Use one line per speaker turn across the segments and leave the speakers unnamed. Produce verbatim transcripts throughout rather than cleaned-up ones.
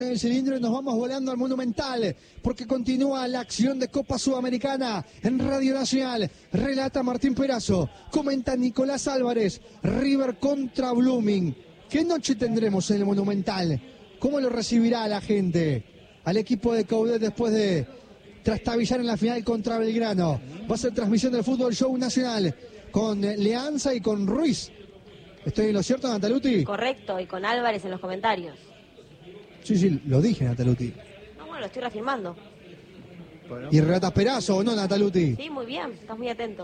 En el cilindro y nos vamos volando al Monumental porque continúa la acción de Copa Sudamericana en Radio Nacional. Relata Martín Perazo, comenta Nicolás Álvarez. River contra Blooming. ¿Qué noche tendremos en el Monumental? ¿Cómo lo recibirá la gente al equipo de Coudet después de trastabillar en la final contra Belgrano? Va a ser transmisión del Fútbol Show Nacional con Leanza y con Ruiz. ¿Estoy en lo cierto, Nataluti?
Correcto, y con Álvarez en los comentarios.
Sí, sí, lo dije, Nataluti.
No, bueno, lo estoy reafirmando.
¿Y relatas Perazo o no, Nataluti?
Sí, muy bien, estás muy atento.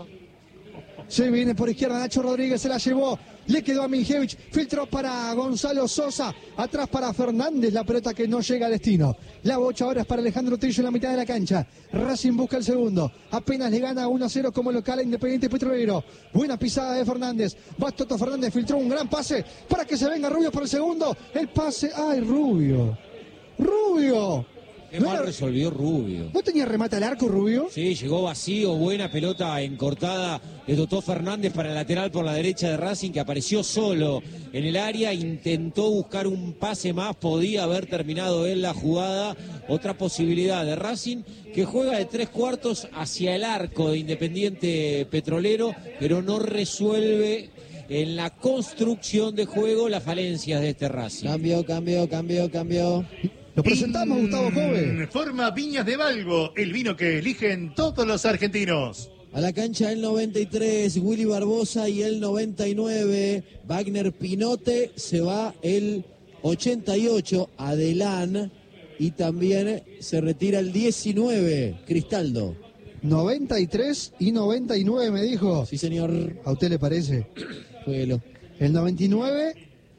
Se viene por izquierda, Nacho Rodríguez se la llevó, le quedó a Miljevich, filtró para Gonzalo Sosa, atrás para Fernández, la pelota que no llega a destino. La bocha ahora es para Alejandro Trillo en la mitad de la cancha. Racing busca el segundo, apenas le gana uno a cero como local a Independiente Petrolero. Buena pisada de Fernández, va Toto Fernández, filtró un gran pase para que se venga Rubio por el segundo. El pase, ¡ay, Rubio! ¡Rubio!
Qué mal resolvió Rubio.
¿No tenía remate al arco, Rubio?
Sí, llegó vacío, buena pelota encortada de Totó Fernández para el lateral por la derecha de Racing, que apareció solo en el área, intentó buscar un pase más, podía haber terminado él la jugada. Otra posibilidad de Racing, que juega de tres cuartos hacia el arco de Independiente Petrolero, pero no resuelve en la construcción de juego las falencias de este Racing.
Cambio, cambio, cambio, cambio.
Lo presentamos, Gustavo Jove.
Forma Viñas de Valgo, el vino que eligen todos los argentinos.
A la cancha el noventa y tres, Willy Barbosa, y el noventa y nueve, Wagner Pinote. Se va el ochenta y ocho, Adelán, y también se retira el diecinueve, Cristaldo.
noventa y tres y noventa y nueve, me dijo.
Sí, señor.
¿A usted le parece?
Jueguelo.
El noventa y nueve,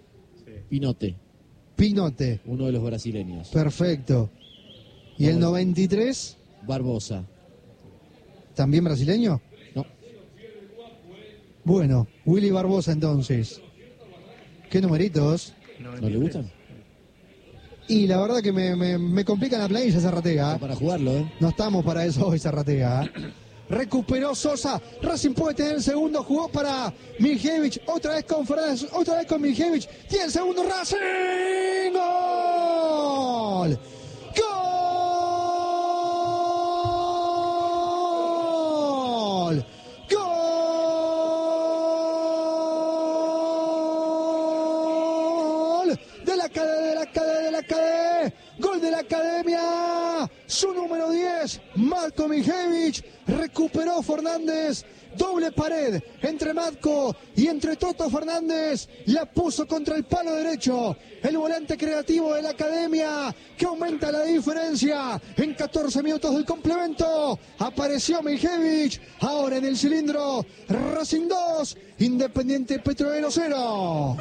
Pinote.
Pinote.
Uno de los brasileños.
Perfecto. ¿Y el noventa y tres?
Barbosa.
¿También brasileño?
No.
Bueno, Willy Barbosa entonces. ¿Qué numeritos?
¿No le gustan?
Y la verdad que me, me, me complican la planilla, Zarratea.
No para jugarlo, ¿eh?
No estamos para eso hoy, Zarratea. Recuperó Sosa, Racing puede tener el segundo, jugó para Miljevich, otra vez con Fernández, otra vez con Miljevich, tiene el segundo Racing, ¡gol! ¡Gol! ¡Gol! De la cadena, de la cadena, de la cadena, gol de la Academia, su número diez, Marco Miljevich, recuperó Fernández, doble pared entre Matko y entre Toto Fernández, la puso contra el palo derecho, el volante creativo de la Academia, que aumenta la diferencia en catorce minutos del complemento, apareció Miljevich, ahora en el cilindro, Racing dos, Independiente Petrolero cero.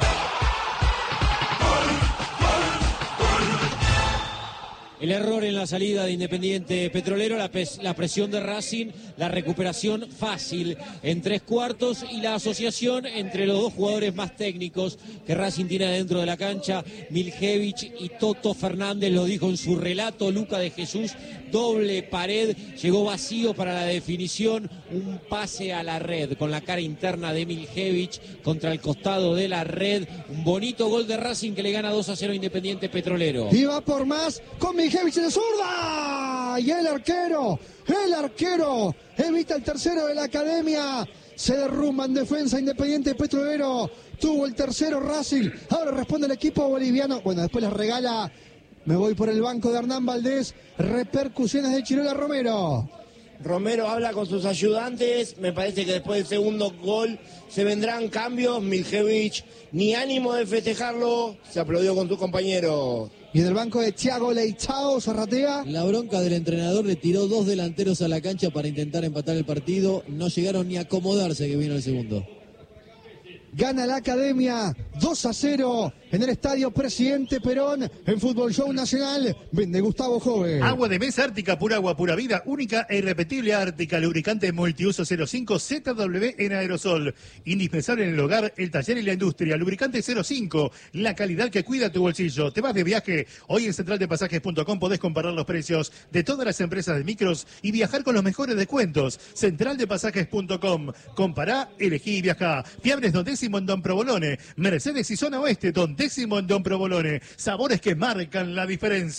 El error en la salida de Independiente Petrolero, la, pes la presión de Racing, la recuperación fácil en tres cuartos y la asociación entre los dos jugadores más técnicos que Racing tiene dentro de la cancha, Miljevich y Toto Fernández. Lo dijo en su relato Luca de Jesús, doble pared, llegó vacío para la definición, un pase a la red con la cara interna de Miljevich contra el costado de la red, un bonito gol de Racing que le gana dos a cero a Independiente Petrolero.
Y va por más con Miljevich de zurda, y el arquero, el arquero evita el tercero de la Academia, se derrumba en defensa Independiente Petrolero, tuvo el tercero Racing, ahora responde el equipo boliviano, bueno, después les regala, me voy por el banco de Hernán Valdés, repercusiones de Chirola Romero.
Romero habla con sus ayudantes, me parece que después del segundo gol se vendrán cambios, Miljevich ni ánimo de festejarlo, se aplaudió con sus compañeros.
Y en el banco de Thiago Leitao, Zarratea.
La bronca del entrenador, le tiró dos delanteros a la cancha para intentar empatar el partido, no llegaron ni a acomodarse que vino el segundo.
Gana la Academia dos a cero en el estadio Presidente Perón en Fútbol Show Nacional. Vende Gustavo Jove.
Agua de mesa Ártica, pura agua, pura vida, única e irrepetible Ártica, lubricante multiuso cero cinco Z W en aerosol. Indispensable en el hogar, el taller y la industria. Lubricante cero cinco, la calidad que cuida tu bolsillo. ¿Te vas de viaje? Hoy en central de pasajes punto com podés comparar los precios de todas las empresas de micros y viajar con los mejores descuentos. central de pasajes punto com. Compará, elegí y viajá. Fiables Don Décimo en Don Provolone, Mercedes y Zona Oeste, Don centésimo en Don Provolone. Sabores que marcan la diferencia.